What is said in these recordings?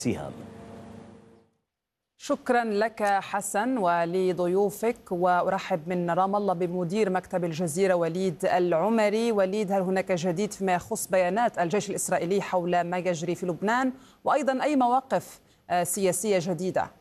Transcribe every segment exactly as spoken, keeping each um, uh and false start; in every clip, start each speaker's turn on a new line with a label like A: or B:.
A: سيهاب.
B: شكرا لك حسن ولضيوفك، وأرحب من رام الله بمدير مكتب الجزيرة وليد العمري. وليد، هل هناك جديد فيما يخص بيانات الجيش الإسرائيلي حول ما يجري في لبنان، وأيضا أي مواقف سياسية جديدة؟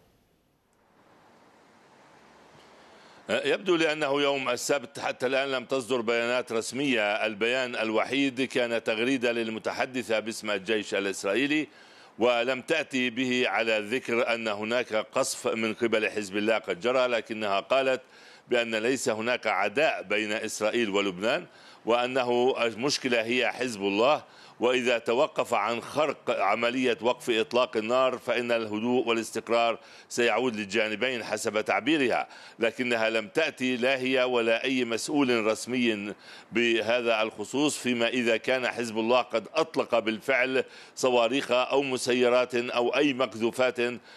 C: يبدو لأنه يوم السبت حتى الآن لم تصدر بيانات رسمية. البيان الوحيد كان تغريدة للمتحدثة باسم الجيش الإسرائيلي، ولم تأتي به على ذكر أن هناك قصف من قبل حزب الله قد جرى، لكنها قالت بأن ليس هناك عداء بين إسرائيل ولبنان، وأنه المشكلة هي حزب الله، وإذا توقف عن خرق عملية وقف إطلاق النار فإن الهدوء والاستقرار سيعود للجانبين حسب تعبيرها. لكنها لم تأتي لا هي ولا أي مسؤول رسمي بهذا الخصوص، فيما إذا كان حزب الله قد أطلق بالفعل صواريخ أو مسيرات أو أي مقذوفات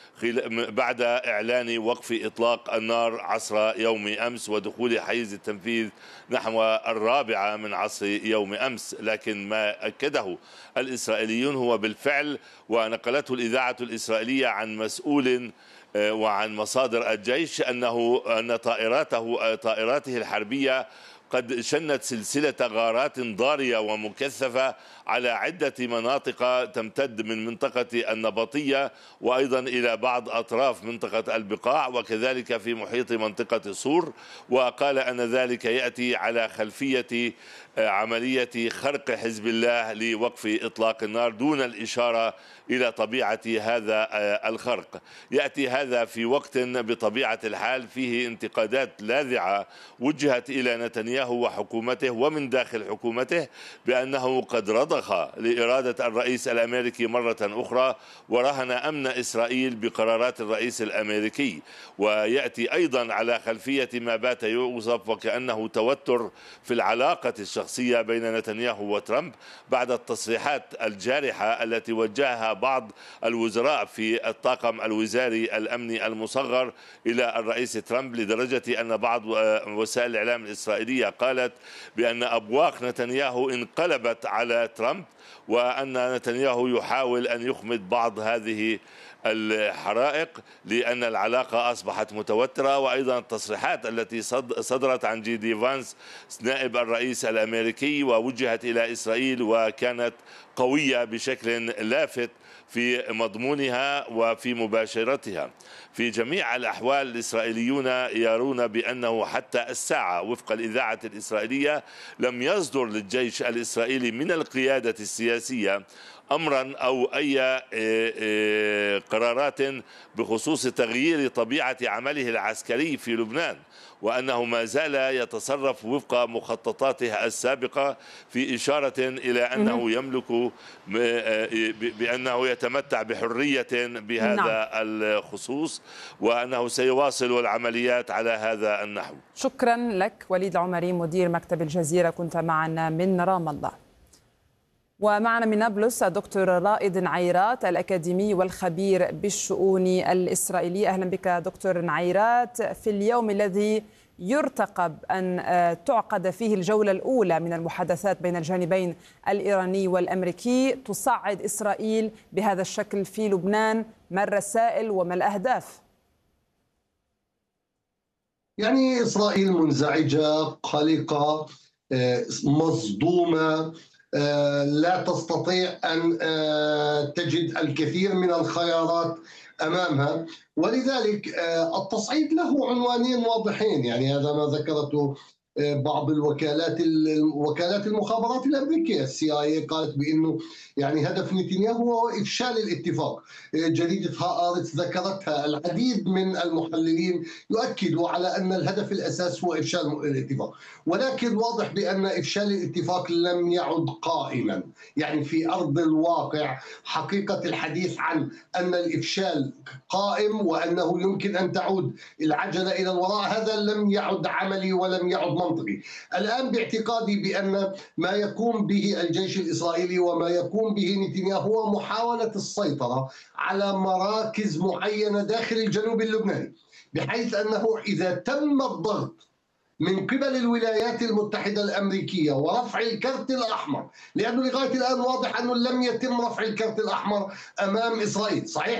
C: بعد إعلان وقف إطلاق النار عصر يوم أمس ودخول حيز التنفيذ نحو الرابعة من عصر يوم أمس. لكن ما أكده الإسرائيليون هو بالفعل، ونقلته الإذاعة الإسرائيلية عن مسؤول وعن مصادر الجيش، أنه أن طائراته طائراته الحربية قد شنت سلسلة غارات ضارية ومكثفة على عدة مناطق تمتد من منطقة النبطية وأيضا إلى بعض أطراف منطقة البقاع، وكذلك في محيط منطقة صور. وقال أن ذلك يأتي على خلفية عملية خرق حزب الله لوقف إطلاق النار دون الإشارة إلى طبيعة هذا الخرق. يأتي هذا في وقت بطبيعة الحال فيه انتقادات لاذعة وجهت إلى نتنياهو وحكومته ومن داخل حكومته بأنه قد رضخ لإرادة الرئيس الأمريكي مرة أخرى ورهن أمن إسرائيل بقرارات الرئيس الأمريكي. ويأتي أيضا على خلفية ما بات يوصف وكأنه توتر في العلاقة الشخصية بين نتنياهو وترامب بعد التصريحات الجارحة التي وجهها بعض الوزراء في الطاقم الوزاري الأمني المصغر إلى الرئيس ترامب، لدرجة أن بعض وسائل الإعلام الإسرائيلية قالت بأن أبواق نتنياهو انقلبت على ترامب، وأن نتنياهو يحاول أن يخمد بعض هذه الحرائق لأن العلاقة أصبحت متوترة. وأيضا التصريحات التي صدرت عن جي دي فانس نائب الرئيس الأمريكي ووجهت إلى إسرائيل وكانت قوية بشكل لافت في مضمونها وفي مباشرتها. في جميع الأحوال الإسرائيليون يرون بأنه حتى الساعة وفق الإذاعة الإسرائيلية لم يصدر للجيش الإسرائيلي من القيادة السياسية أمرا أو أي قرارات بخصوص تغيير طبيعة عمله العسكري في لبنان، وأنه ما زال يتصرف وفق مخططاته السابقة، في إشارة إلى أنه يملك بأنه يتمتع بحرية بهذا الخصوص، وأنه سيواصل العمليات على هذا النحو.
B: شكرا لك وليد العمري مدير مكتب الجزيرة، كنت معنا من رام الله. ومعنا من نابلس الدكتور رائد نعيرات الأكاديمي والخبير بالشؤون الإسرائيلية. أهلا بك دكتور نعيرات. في اليوم الذي يرتقب أن تعقد فيه الجولة الأولى من المحادثات بين الجانبين الإيراني والأمريكي، تصعد إسرائيل بهذا الشكل في لبنان، ما الرسائل وما الأهداف؟
D: يعني إسرائيل منزعجة، قلقة، مصدومة، لا تستطيع أن تجد الكثير من الخيارات أمامها، ولذلك التصعيد له عنوانين واضحين. يعني هذا ما ذكرته بعض الوكالات وكالات المخابرات الامريكيه، السي اي اي قالت بانه يعني هدف نتنياهو هو افشال الاتفاق. جريده هآرتس ذكرتها، العديد من المحللين يؤكدوا على ان الهدف الاساس هو افشال الاتفاق، ولكن واضح بان افشال الاتفاق لم يعد قائما. يعني في ارض الواقع حقيقه الحديث عن ان الافشال قائم وانه يمكن ان تعود العجله الى الوراء، هذا لم يعد عملي ولم يعد منطقي. الآن باعتقادي بأن ما يقوم به الجيش الإسرائيلي وما يقوم به نتنياهو هو محاولة السيطرة على مراكز معينة داخل الجنوب اللبناني، بحيث أنه إذا تم الضغط من قبل الولايات المتحدة الأمريكية ورفع الكرت الأحمر، لأنه لغاية الآن واضح أنه لم يتم رفع الكرت الأحمر أمام إسرائيل. صحيح